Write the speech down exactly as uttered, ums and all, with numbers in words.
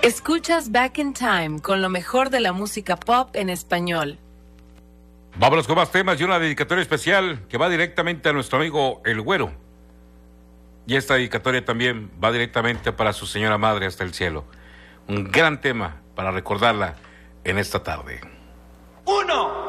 Escuchas Back in Time con lo mejor de la música pop en español. Vámonos con más temas y una dedicatoria especial que va directamente a nuestro amigo El Güero. Y esta dedicatoria también va directamente para su señora madre hasta el cielo. Un gran tema para recordarla en esta tarde. Uno.